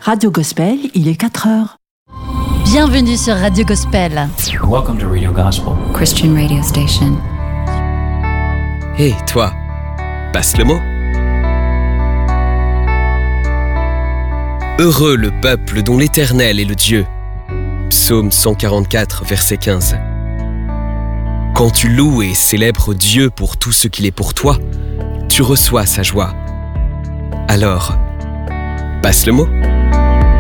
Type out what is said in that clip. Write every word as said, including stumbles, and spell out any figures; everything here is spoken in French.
Radio Gospel, il est quatre heures. Bienvenue sur Radio Gospel. Welcome to Radio Gospel, Christian radio station. Hé, hey, toi, passe le mot. Heureux le peuple dont l'Éternel est le Dieu. Psaume cent quarante-quatre, verset quinze. Quand tu loues et célèbres Dieu pour tout ce qu'il est pour toi, tu reçois sa joie. Alors, passe le mot.